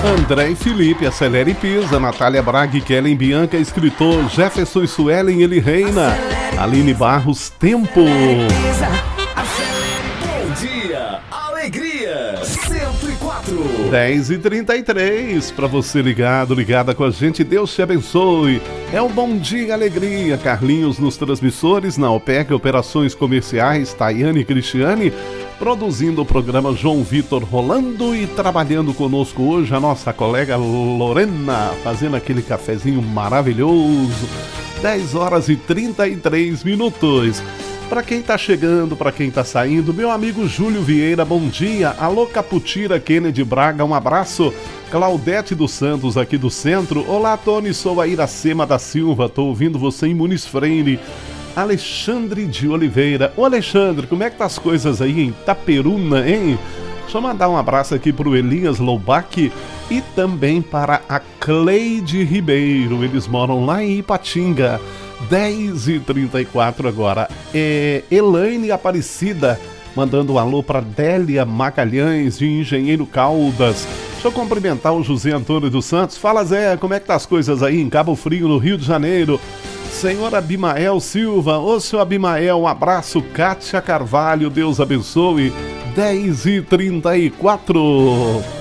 André e Felipe, Acelere e Pisa, Natália Braga e Kellen Bianca, escritor Jefferson e Suelen, Ele Reina, Aline Barros, Tempo. Bom dia, alegria, 104. 10h33, para você ligada com a gente, Deus te abençoe. É o Bom Dia Alegria, Carlinhos nos transmissores, na OPEC Operações Comerciais, Tayane e Cristiane, produzindo o programa João Vitor rolando e trabalhando conosco hoje a nossa colega Lorena, fazendo aquele cafezinho maravilhoso. 10h33. Para quem tá chegando, para quem tá saindo, meu amigo Júlio Vieira, bom dia. Alô Caputira, Kennedy Braga, um abraço. Claudete dos Santos aqui do centro. Olá Tony, sou a Iracema da Silva, tô ouvindo você em Muniz Freire. Alexandre de Oliveira. Ô Alexandre, como é que tá as coisas aí em Itaperuna, hein? Deixa eu mandar um abraço aqui pro Elias Loubach e também para a Cleide Ribeiro. Eles moram lá em Ipatinga. 10h34 agora. Elaine Aparecida mandando um alô para Délia Magalhães de Engenheiro Caldas. Deixa eu cumprimentar o José Antônio dos Santos. Fala Zé, como é que tá as coisas aí em Cabo Frio, no Rio de Janeiro? Senhor Abimael Silva, ô senhor Abimael, um abraço. Kátia Carvalho, Deus abençoe. 10h34.